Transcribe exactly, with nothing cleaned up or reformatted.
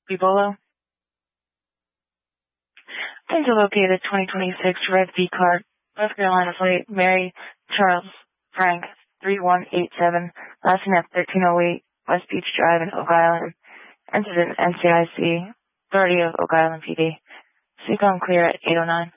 Bibolo. Attempt to locate a twenty twenty-six Red V-Car, North Carolina Flight, Mary Charles Frank, three one eight seven, last name thirteen oh eight, West Beach Drive in Oak Island. Incident N C I C, Authority of Oak Island P D. Seek on clear at eight oh nine.